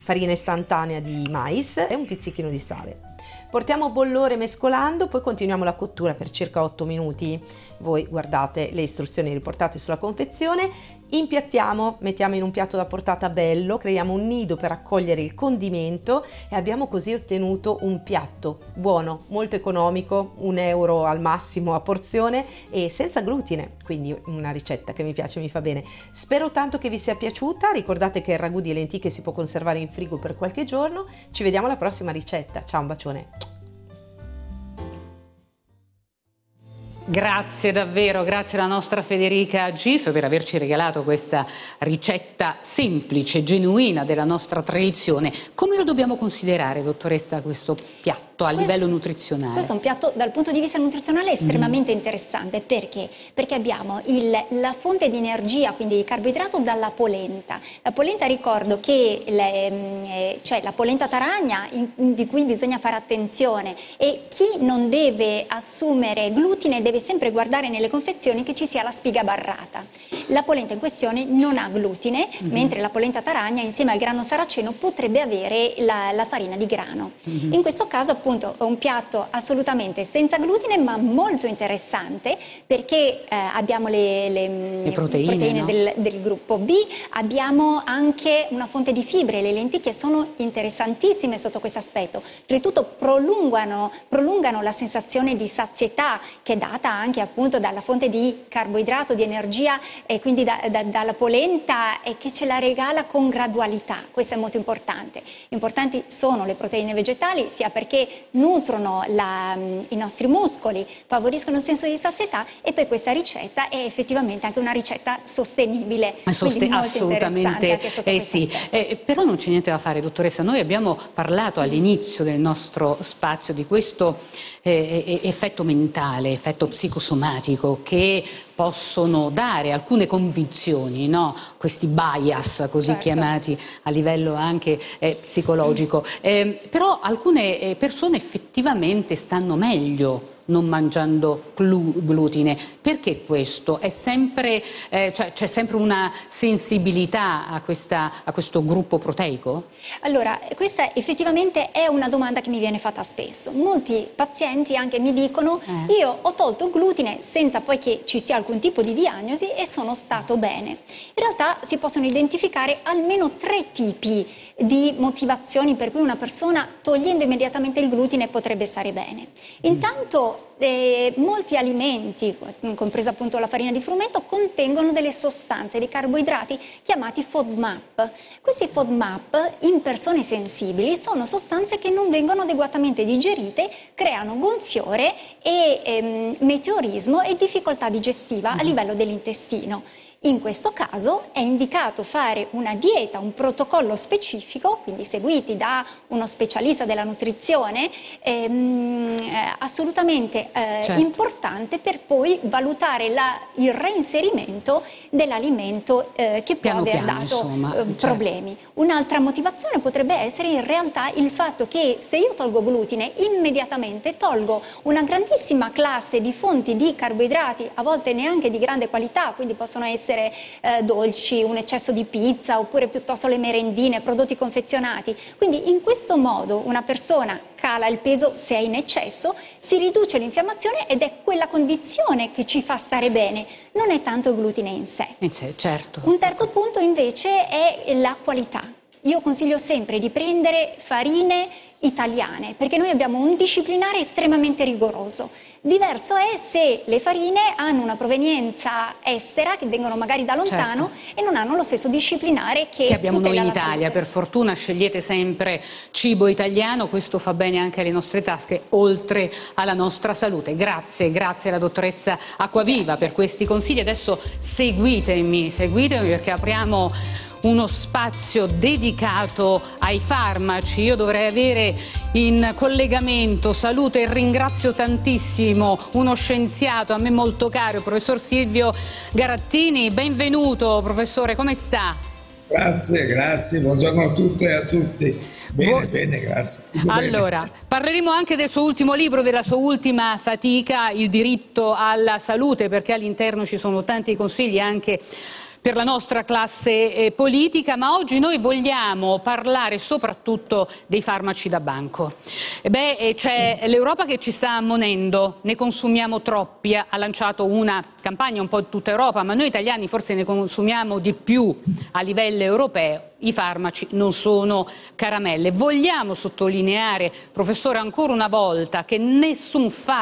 farina istantanea di mais e un pizzichino di sale. Portiamo a bollore mescolando, poi continuiamo la cottura per circa 8 minuti. Voi guardate le istruzioni riportate sulla confezione. Impiattiamo, mettiamo in un piatto da portata bello, creiamo un nido per accogliere il condimento e abbiamo così ottenuto un piatto buono, molto economico, €1 al massimo a porzione e senza glutine, quindi una ricetta che mi piace, mi fa bene. Spero tanto che vi sia piaciuta, ricordate che il ragù di lenticchie si può conservare in frigo per qualche giorno. Ci vediamo alla prossima ricetta, ciao, un bacione! Grazie davvero, grazie alla nostra Federica Gif per averci regalato questa ricetta semplice, genuina della nostra tradizione. Come lo dobbiamo considerare, dottoressa, questo piatto a livello nutrizionale? Questo è un piatto dal punto di vista nutrizionale estremamente interessante. Perché? Perché abbiamo la fonte di energia, quindi di carboidrato, dalla polenta. La polenta, ricordo che c'è la polenta taragna di cui bisogna fare attenzione, e chi non deve assumere glutine deve sempre guardare nelle confezioni che ci sia la spiga barrata. La polenta in questione non ha glutine, mentre la polenta taragna insieme al grano saraceno potrebbe avere la farina di grano. In questo caso appunto è un piatto assolutamente senza glutine, ma molto interessante, perché abbiamo le proteine no? del gruppo B, abbiamo anche una fonte di fibre. Le lenticchie sono interessantissime sotto questo aspetto. Oltretutto prolungano la sensazione di sazietà che è data anche appunto dalla fonte di carboidrato, di energia, e quindi dalla polenta, e che ce la regala con gradualità. Questo è molto importante. Importanti sono le proteine vegetali, sia perché nutrono i nostri muscoli, favoriscono il senso di sazietà, e poi questa ricetta è effettivamente anche una ricetta sostenibile. Assolutamente sì. Però non c'è niente da fare, dottoressa. Noi abbiamo parlato all'inizio del nostro spazio di questo effetto mentale, effetto psicosomatico che possono dare alcune convinzioni, no? Questi bias così chiamati a livello anche psicologico. Però alcune persone effettivamente stanno meglio non mangiando glutine. Perché questo? È sempre, c'è sempre una sensibilità a questo gruppo proteico? Allora, questa effettivamente è una domanda che mi viene fatta spesso. Molti pazienti anche mi dicono io ho tolto il glutine senza poi che ci sia alcun tipo di diagnosi e sono stato bene. In realtà si possono identificare almeno 3 tipi di motivazioni per cui una persona togliendo immediatamente il glutine potrebbe stare bene. Intanto molti alimenti, compresa appunto la farina di frumento, contengono delle sostanze, dei carboidrati chiamati FODMAP. Questi FODMAP in persone sensibili sono sostanze che non vengono adeguatamente digerite, creano gonfiore e meteorismo e difficoltà digestiva a livello dell'intestino. In questo caso è indicato fare una dieta, un protocollo specifico, quindi seguiti da uno specialista della nutrizione, assolutamente importante, per poi valutare il reinserimento dell'alimento che può aver dato problemi. Un'altra motivazione potrebbe essere in realtà il fatto che se io tolgo glutine, immediatamente tolgo una grandissima classe di fonti di carboidrati, a volte neanche di grande qualità, quindi possono essere dolci, un eccesso di pizza, oppure piuttosto le merendine, prodotti confezionati. Quindi in questo modo una persona cala il peso se è in eccesso, si riduce l'infiammazione ed è quella condizione che ci fa stare bene, non è tanto il glutine in sé. Certo. Un terzo punto invece è la qualità. Io consiglio sempre di prendere farine italiane, perché noi abbiamo un disciplinare estremamente rigoroso. Diverso è se le farine hanno una provenienza estera, che vengono magari da lontano, e non hanno lo stesso disciplinare che abbiamo noi in Italia. Salute. Per fortuna scegliete sempre cibo italiano, questo fa bene anche alle nostre tasche, oltre alla nostra salute. Grazie alla dottoressa Acquaviva per questi consigli. Adesso seguitemi perché apriamo uno spazio dedicato ai farmaci. Io dovrei avere in collegamento, saluto e ringrazio tantissimo uno scienziato a me molto caro, il professor Silvio Garattini. Benvenuto professore, come sta? Grazie, buongiorno a tutte e a tutti. Bene, grazie. Allora, parleremo anche del suo ultimo libro, della sua ultima fatica, Il diritto alla salute, perché all'interno ci sono tanti consigli anche per la nostra classe politica, ma oggi noi vogliamo parlare soprattutto dei farmaci da banco. C'è l'Europa che ci sta ammonendo, ne consumiamo troppi, ha lanciato una campagna un po' in tutta Europa, ma noi italiani forse ne consumiamo di più a livello europeo. I farmaci non sono caramelle. Vogliamo sottolineare, professore, ancora una volta che nessun farmaco